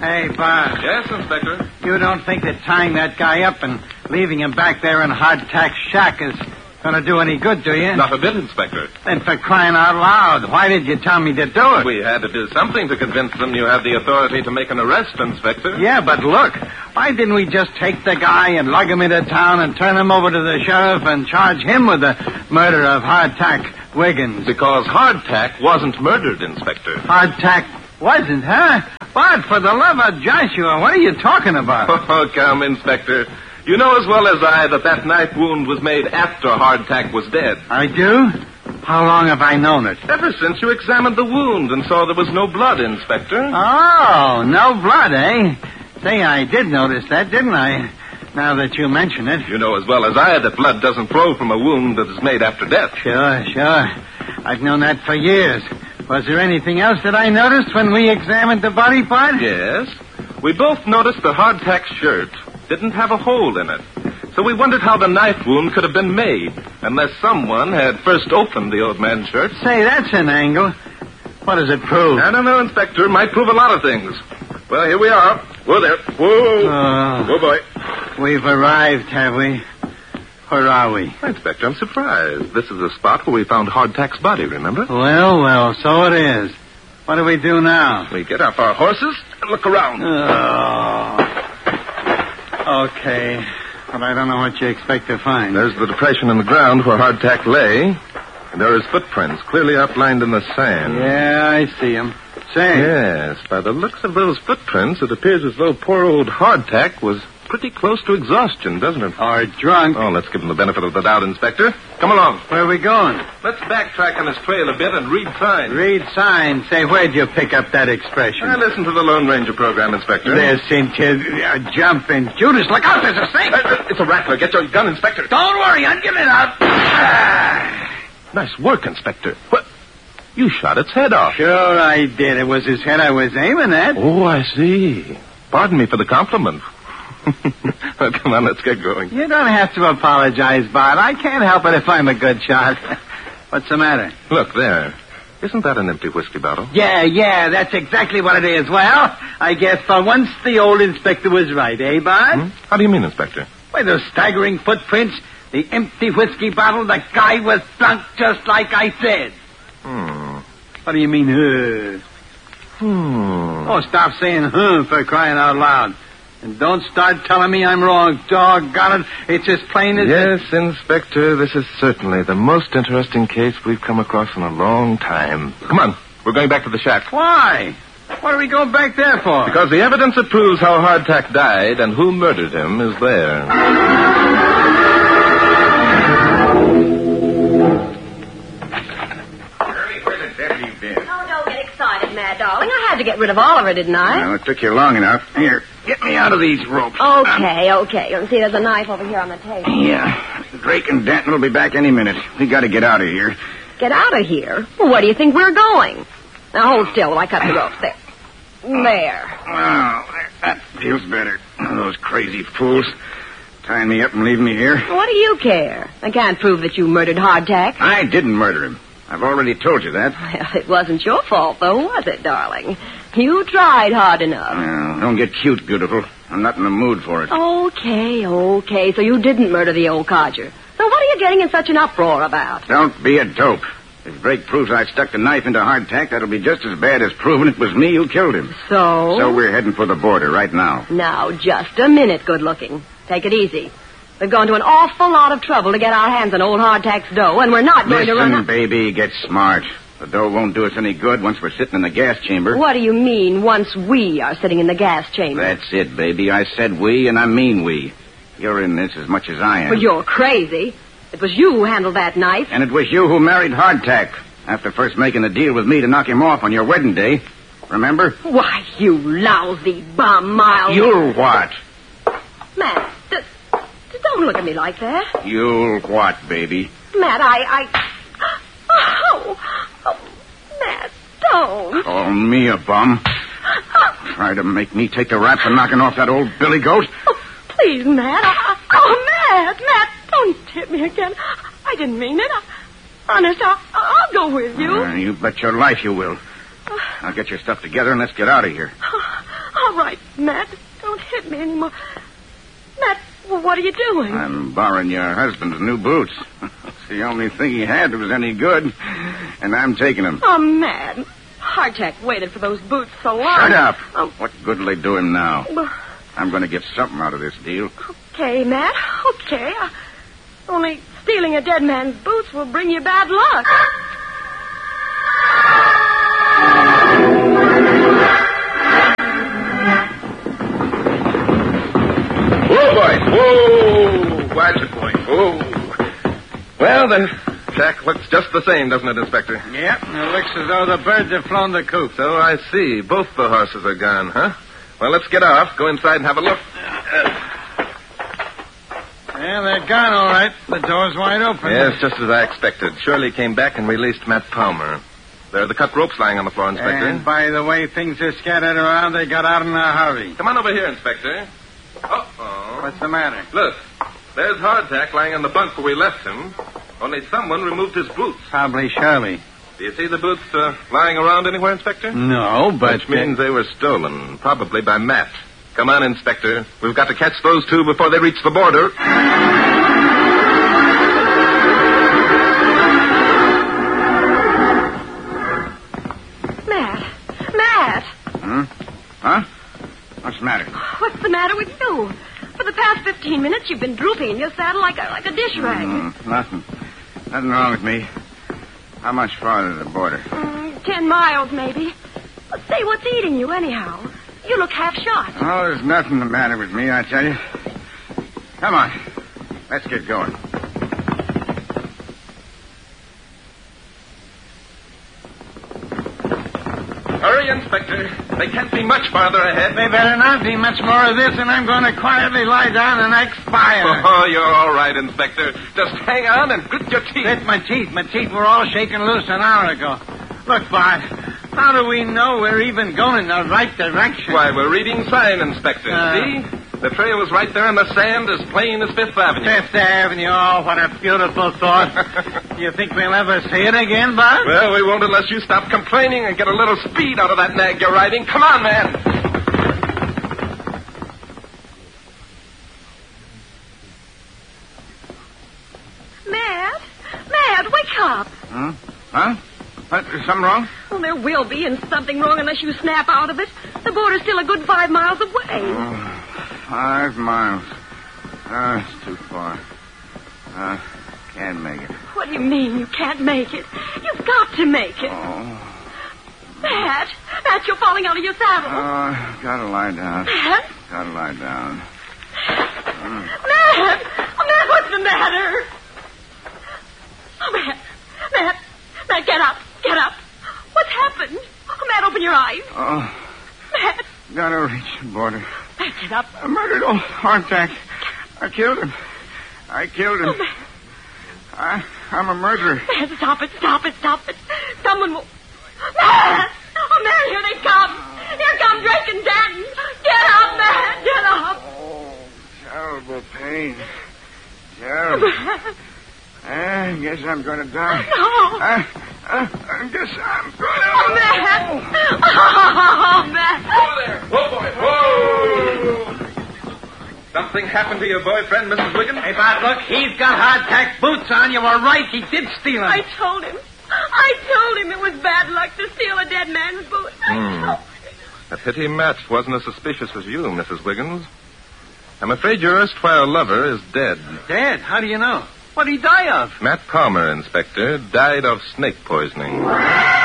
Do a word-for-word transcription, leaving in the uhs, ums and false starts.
Hey, Bud. Yes, Inspector? You don't think that tying that guy up and leaving him back there in Hardtack's shack is going to do any good, do you? Not a bit, Inspector. Then for crying out loud, why did you tell me to do it? We had to do something to convince them you have the authority to make an arrest, Inspector. Yeah, but look, why didn't we just take the guy and lug him into town and turn him over to the sheriff and charge him with the murder of Hardtack Wiggins? Because Hardtack wasn't murdered, Inspector. Hardtack wasn't, huh? But for the love of Joshua, what are you talking about? Oh, come, Inspector. You know as well as I that that knife wound was made after Hardtack was dead. I do? How long have I known it? Ever since you examined the wound and saw there was no blood, Inspector. Oh, no blood, eh? Say, I did notice that, didn't I? Now that you mention it. You know as well as I that blood doesn't flow from a wound that is made after death. Sure, sure. I've known that for years. Was there anything else that I noticed when we examined the body part? Yes. We both noticed that Hardtack's shirt didn't have a hole in it. So we wondered how the knife wound could have been made, unless someone had first opened the old man's shirt. Say, that's an angle. What does it prove? I don't know, Inspector. It might prove a lot of things. Well, here we are. Whoa there. Whoa. Uh, Whoa, boy. We've arrived, have we? Where are we? Inspector, I'm surprised. This is the spot where we found Hardtack's body, remember? Well, well, so it is. What do we do now? We get off our horses and look around. Oh. Okay. But I don't know what you expect to find. There's the depression in the ground where Hardtack lay. And there are his footprints clearly outlined in the sand. Yeah, I see him. Say. Yes, by the looks of those footprints, it appears as though poor old Hardtack was pretty close to exhaustion, doesn't it? Or drunk. Oh, let's give him the benefit of the doubt, Inspector. Come along. Where are we going? Let's backtrack on his trail a bit and read signs. Read signs. Say, where'd you pick up that expression? I listened to the Lone Ranger program, Inspector. There's Cynthia. Uh, jumping. Judas, look out. There's a snake. Uh, it's a rattler. Get your gun, Inspector. Don't worry. I'm giving it up. Ah. Nice work, Inspector. What? You shot its head off. Sure I did. It was his head I was aiming at. Oh, I see. Pardon me for the compliment. Well, come on, let's get going. You don't have to apologize, Bart. I can't help it if I'm a good shot. What's the matter? Look, there. Isn't that an empty whiskey bottle? Yeah, yeah, that's exactly what it is. Well, I guess for once the old inspector was right, eh, Bart? Hmm? How do you mean, Inspector? Why, those staggering footprints, the empty whiskey bottle, the guy was drunk just like I said. Hmm. What do you mean, huh? Hmm. Oh, stop saying huh for crying out loud. And don't start telling me I'm wrong. Doggone it. It's as plain as... Yes, Inspector, this is certainly the most interesting case we've come across in a long time. Come on. We're going back to the shack. Why? What are we going back there for? Because the evidence that proves how Hardtack died and who murdered him is there. Mad darling, I had to get rid of Oliver, didn't I? Well, it took you long enough. Here, get me out of these ropes. Okay, okay. You see, there's a knife over here on the table. Yeah. Drake and Danton will be back any minute. We got to get out of here. Get out of here? Well, where do you think we're going? Now, hold still while I cut the ropes. There. There. Oh, that feels better. Those crazy fools tying me up and leaving me here. What do you care? I can't prove that you murdered Hardtack. I didn't murder him. I've already told you that. Well, it wasn't your fault, though, was it, darling? You tried hard enough. Well, don't get cute, beautiful. I'm not in the mood for it. Okay, okay. So you didn't murder the old codger. So what are you getting in such an uproar about? Don't be a dope. If Drake proves I stuck the knife into Hardtack, that'll be just as bad as proving it was me who killed him. So? So we're heading for the border right now. Now, just a minute, good looking. Take it easy. We've gone to an awful lot of trouble to get our hands on old Hardtack's dough, and we're not going Listen, to run... Listen, baby, get smart. The dough won't do us any good once we're sitting in the gas chamber. What do you mean, once we are sitting in the gas chamber? That's it, baby. I said we, and I mean we. You're in this as much as I am. Well, you're crazy. It was you who handled that knife. And it was you who married Hardtack, after first making a deal with me to knock him off on your wedding day. Remember? Why, you lousy bum, Miles. You'll what? Matt, d- d- don't look at me like that. You'll what, baby? Matt, I... I... Oh, oh, Matt, don't. Call me a bum. Try to make me take the rap for knocking off that old billy goat. Oh, please, Matt. I, oh, Matt, Matt, don't hit me again. I didn't mean it. I, honest, I, I'll go with you. Uh, you bet your life you will. Now get your stuff together and let's get out of here. Oh, All right, Matt. Don't hit me anymore. Matt, well, what are you doing? I'm borrowing your husband's new boots. It's the only thing he had that was any good, and I'm taking them. Oh, Matt. Hardtack waited for those boots so long. Shut up. Oh. What good will they do him now? Well, I'm going to get something out of this deal. okay, Matt. Okay. Uh, only stealing a dead man's boots will bring you bad luck. Whoa, boys. Whoa. Watch it, boy. Whoa. Well, the shack looks just the same, doesn't it, Inspector? Yep, it looks as though the birds have flown the coop. So I see. Both the horses are gone, huh? Well, let's get off. Go inside and have a look. Yeah, they're gone, all right. The door's wide open. Yes, just as I expected. Shirley came back and released Matt Palmer. There are the cut ropes lying on the floor, Inspector. And by the way things are scattered around, they got out in a hurry. Come on over here, Inspector. Uh-oh. What's the matter? Look, there's Hardtack lying on the bunk where we left him. Only someone removed his boots. Probably Shirley. Do you see the boots uh, lying around anywhere, Inspector? No, but... Which means they were stolen, probably by Matt. Come on, Inspector. We've got to catch those two before they reach the border. Matt. Matt. Hmm? Huh? What's the matter? What's the matter with you? For the past fifteen minutes, you've been drooping in your saddle like a, like a dish rag. Mm, nothing. Nothing wrong with me. How much farther to the border? Mm, ten miles, maybe. But say, what's eating you, anyhow? You look half shot. Oh, there's nothing the matter with me, I tell you. Come on. Let's get going. Hurry, Inspector. They can't be much farther ahead. They better not be much more of this, and I'm going to quietly lie down and expire. Oh, you're all right, Inspector. Just hang on and grit your teeth. It's my teeth. My teeth were all shaken loose an hour ago. Look, Bart, how do we know we're even going in the right direction? Why, we're reading sign, Inspector. Uh, See? The trail is right there in the sand as plain as Fifth Avenue. Fifth Avenue. Oh, what a beautiful thought. Do you think we'll ever see it again, Bart? Well, we won't unless you stop complaining and get a little speed out of that nag you're riding. Come on, man. Matt. Matt, wake up. Huh? Huh? What, is something wrong? Well, there will be, and something wrong unless you snap out of it. The border's still a good five miles away. Oh, five miles. Oh, it's too far. Uh, can't make it. What do you mean you can't make it? You've got to make it. Oh. Matt, Matt, you're falling out of your saddle. Oh, gotta lie down. Matt? Gotta lie down. Mm. Matt! Oh, Matt, what's the matter? Oh, Matt. Matt. Matt, get up. Get up. What's happened? Oh, Matt, open your eyes. Oh, Matt. gotta reach the border. Matt, get up. I murdered old Hardtack. I killed him. I killed him. Oh, Matt. I, I'm a murderer. Matt, stop it, stop it, stop it. Someone will... Matt! Oh, Matt, here they come. Here come Drake and Danton. Get up, Matt, get up. Oh, terrible pain. Terrible. Matt. I guess I'm going to die. No. I, I, I guess I'm going to... Oh, Matt. Oh, Matt. Whoa there. Whoa, boy. Whoa. Something happened to your boyfriend, Missus Wiggins? Hey, Bart, look, he's got hardtack boots on. You were right. He did steal them. I told him. I told him it was bad luck to steal a dead man's boots. Hmm. A pity Matt wasn't as suspicious as you, Missus Wiggins. I'm afraid your erstwhile lover is dead. Dead? How do you know? What'd he die of? Matt Palmer, Inspector, died of snake poisoning.